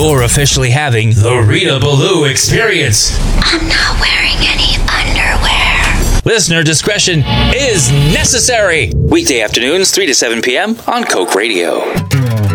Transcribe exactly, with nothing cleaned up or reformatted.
you're officially having the Rita Ballou experience. I'm not wearing any underwear. Listener discretion is necessary. Weekday afternoons, three to seven p.m. on Coke Radio.